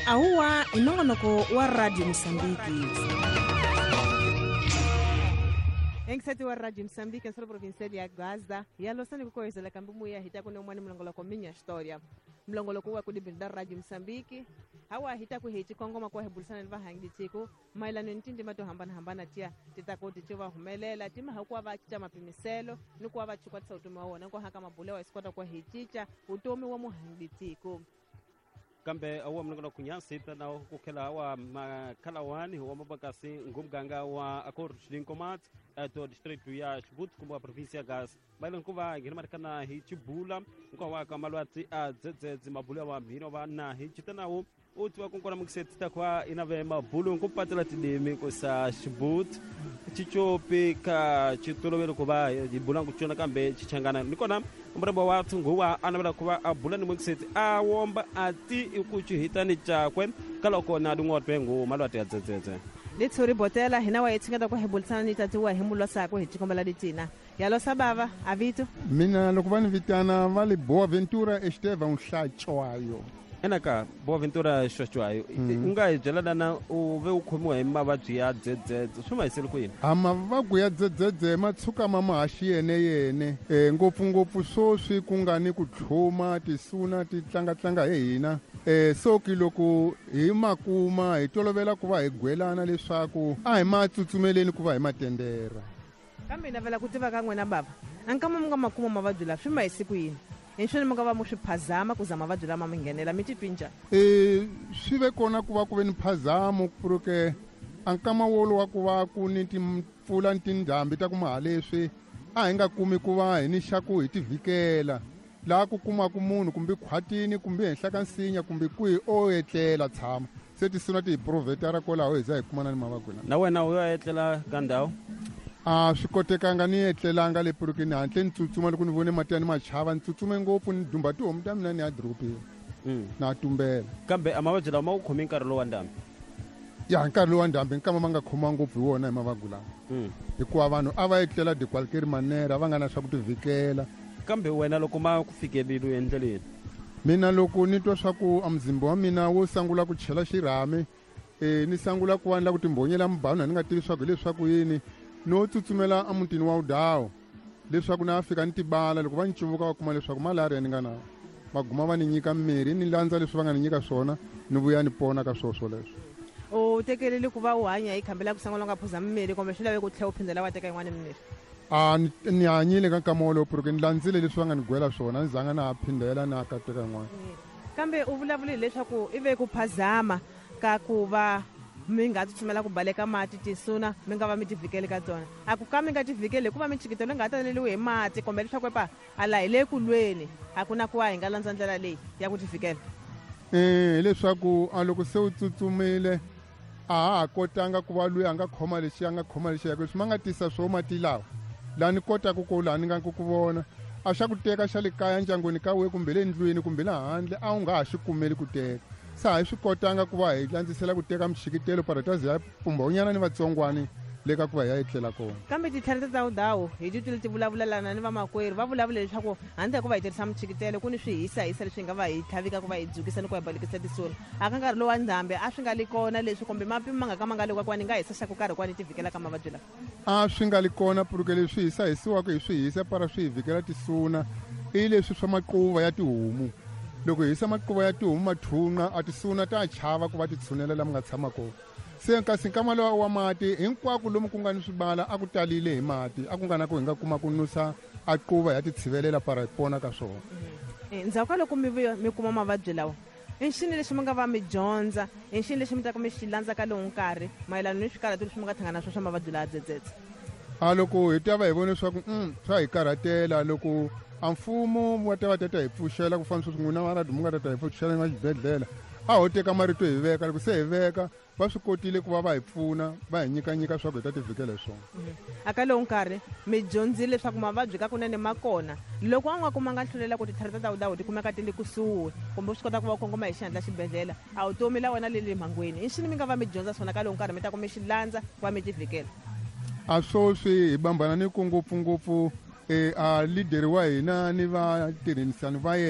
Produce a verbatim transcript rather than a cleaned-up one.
Ahuwa inongonoko wa Radio Msambiki. Engsati wa Radio Msambiki nsolo provinsia ya Gaza yalosani kukoyezela kambumu ya hita kuna umwani mlongolo kwa minya historia. Mlongolo kuwa kudibinda Radio Msambiki hawa hita kuhichi kongoma kwa hebulisana niva hangi tiku mailano ntindi mato hambana hambana tia titakoti chiva humelela tima hakuwa vachicha mapimiselo nukuwa vachukwa tsa utumi wawo nanko haka mabulewa iskota kwa hichicha utumi wa muhangi tiku. Kambe awa mlongolo kunyasita na kukela awa makalawani wa mabakasi ngumganga wa akor shinkomat to district ya Chibut kumwa provinsia Gas baila nkuva ginamarikana hichibula nkuwa waka malwati a dzedzedzi mabula wa mhino vana hichitanawo utiwa kunkona mukiseta kwa inave mabulu nkupatela tidimi kusa Chibut chichopi ka chitulovelo kuva jibula nkuchona kambe chichangana nikona mrembo watu nguwa anabela kuva abula ni mukiseti awomba ati ikuchihitani chakwe kaloko na dungotwe ngu malwati a dzedzedzi Litsuri botela hinawa yetingata kwa hebulisana nitatiwa hemulwa sako hichikombela litina. Yalo sabava, avito? Mina lokuvani vitana vale Boaventura Esteva un shachoayo. Enaka Boaventura shachoayo. Mm. Unga ijelada na uve ukomuwa ima vatu ya dzedzedze. Suma isilu kuhina? Ama vagu ya dzedzedze matsuka mama ashi yene yene. E, ngopu ngopu sosi kungani kuchoma, tisuna, titlanga tlanga hina. Eh so kiloko hi makuma hi tolovela ku va hi gwelana leswaku a hi matsutsumeleni ku va hi matendera. Kambe na vela kutiva ka n'wena baba ankama munga makuma mavabyi la swi ma hi siku yini hinxweni munga va mu swi phazama ku za mavabyi lama mi nghenela mi titwi njhani? Eh swi ve kona ku va ku ve ni phazamo puruke ankama wolo wa ku va ku ni timpfula ni tindhambi ta ku mahaleswi a hi nga kumi ku va hi ni xaku hi tivikela laha ku kumaku munhu kumbe khwatini kumbe henhla ka nsinya kumbe kwihi o etlela tshama se tisuna ti hi provhetara kolaho hi za hi kumana ni mavagwela na wena u ya etlela ka ndhawu a swi kotekanga ni etlelanga le purukini hantle ni tsutsuma loko ni vone mati ya ni machava ni tsutsume ngopfu ni dumba tihomu ta mina ni ya diropeni mm. na tumbela kambe a mavabyi lawa ma ku khomi nkarhi lowu wa ndhambi ya nkarhi lowu wa ndhambi nkama ma nga khoma ngopfu hi wona hi mavabyi lawa mm. hikuva vanhu a va etlela de qualquier manera va nga na swa ku tivikela kambe wena loko ma ku fikeleli endleleni mina loko ni twa swa ku a muzimba wa mina wo sangula ku chela xirhami eh ni sangula ku vandla ku timbonyela mbhanu ni nga tivi swa ku leswaku yini no tsutsumela a mutini wa udawo leswaku na fika ni tibala loko va ni cuvuka va kuma leswaku malaria ni nga na maguma va ni nyika mirhi ni landza leswi va nga ni nyika swona ni vuya ni pona ka swoswo leswo u tekelele ku va u hanya hi khambela ku sangula nga phuza mirhi kumbe swi lave ku tlhela u phindela wa teka yin'wana mirhi a ni hanyile ka nkama wolowo puruke ni landzile leswi va nga ni gwela swona ni zanga na ha phindela na ka teka yin'wana kambe u vulavulile leswaku i ve ku phazama ka ku va mi nga tsutsumela ku baleka mati tisuna mi nga va mi tivikele ka tona a ku ka mi nga tivikele hikuva michikitelo nga taleliwe hi mati kumbe leswaku epa ala hi le kulweni a ku na ku wa hi nga landza ndlela leyi ya ku tivikela eh leswaku a loko se u tsutsumile a ha ha kotanga ku va loyi a nga khoma lexi a nga khoma lexi ya ku swi ma nga tisa swo mati lawa laha ni kotaku ku laha ni nga ku ku vona a xa ku teka xa le kaya ndyangwini ka we kumbe le ndlwini kumbe la handle a wu nga ha xi kumeli ku teka sa hi swi kotanga ku va hi landzisela ku teka michikitelo paratazi ya pumbonyana ni vatsongwani le ka ku va hi ya etlela kona kambe tithareta ta udawu hi titwile ti vulavulelana ni vamakwerhu va vulavula leswaku handle ku va hi tirhisa michikitelo ku ni swi hisahisa leswi hi nga va hi tlhavika ku va hi dzukisa ni ku hi balekisa tisuna a ka nkarhi lowu wa ndhambi a swi nga li kona leswi kumbe mapi ma nga ka ma nga le kwani nga hisa xa ku karhi kwani tivikela ka mavabyi lawa a swi nga li kona puruke leswi hisahisiwaka hi swi hisa para swi hi vikela tisuna i leswi swa maquva ya tihomu loko hi hisa maquva ya tihomu mathunqa a tisuna ta chava ku va ti tshunela lama nga tshama kona se kasi nkama lowa wa mati hinkwako lomu ku nga ni swibala a ku talile hi mati a ku nga na ku hi nga kuma ku nusa a quva ya ti tshivelela para hi pona ka swona ndzhaku ka loko mi mi kuma mavabyi lawa i xini lexi mi nga va mi dyondza i xini lexi mi ta ku mi xi landza ka lowu nkarhi mayelana ni swikarhati leswi mi nga hlangana na swo swa mavabyi lawa dzedzedze a loko hi ta va hi vone leswaku um swa hi karhatela loko a mfumo wa ta va ta ta hi pfuxela ku fana sweswi n'wina varadi mu nga ta ta hi pfuxela na xibedhlele a ho teka marito hi veka loko se hi veka va swi kotile ku va va hi pfuna va hi nyikanyika swa ku hi ta tivikela hi swona a ka lowu nkarhi mi dyondzile leswaku mavabyi ka kunene ma kona loko a nga kuma nga hlulela ku tithareta ta udawu ti kumeka ti le kusuhi kumbe swi kota ku va u kongoma hi xihatla xibedhlele a vutomi la wena le le mhangweni i xini mi nga va mi dyondza swona ka lowu nkarhi mi ta ku mi xi landza ku va mi tivikela a swo swi hi bambana ni ku ngopfungopfu a lideri wa hina ni vatirhisani va yena